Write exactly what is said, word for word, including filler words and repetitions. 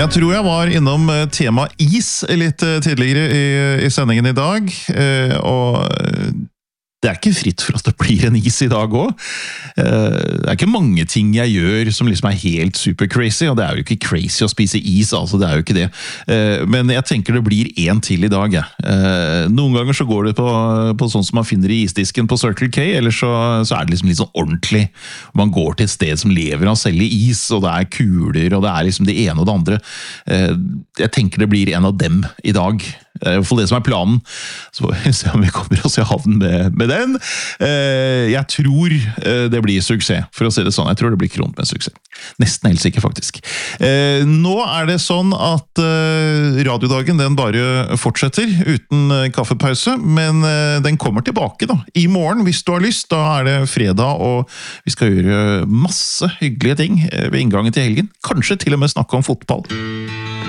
Jeg tror jeg var innom tema is litt tidligere i, i sendingen i dag, og det er ikke fritt for at det blir en is i dag også. Det er ikke mange ting jeg gjør som liksom er helt super crazy, og det er jo ikke crazy å spise is, altså det er jo ikke det. Men jeg tenker det blir en til i dag. Ja. Noen ganger så går det på, på sånn som man finner i isdisken på Circle K, eller så, så er det liksom litt sånn ordentlig. Man går til et sted som lever av å selge is, og det er kuler, og det er liksom det ene og det andre. Jeg tenker det blir en av dem i dag. Det er i hvert fall det som er planen. Så får vi se om vi kommer oss i havn med, med den. Jeg tror det blir suksess, for å si det sånn. Jeg tror det blir kront med suksess. Nesten helt sikker, faktisk. Nå er det sånn at radiodagen den bare fortsetter uten kaffepause, men den kommer tilbake da. I morgen, hvis du har lyst, da er det fredag, og vi skal gjøre masse hyggelige ting ved inngangen til helgen. Kanskje til og med snakke om fotball.